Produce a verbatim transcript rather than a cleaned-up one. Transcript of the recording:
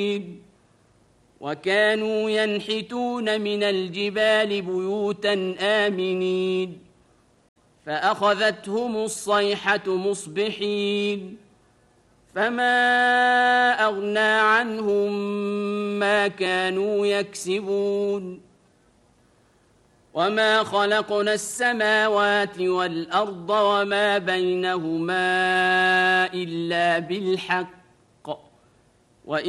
وكانوا ينحتون من الجبال بيوتا آمنين فأخذتهم الصيحة مصبحين فما أغنى عنهم ما كانوا يكسبون وما خلقنا السماوات والأرض وما بينهما إلا بالحق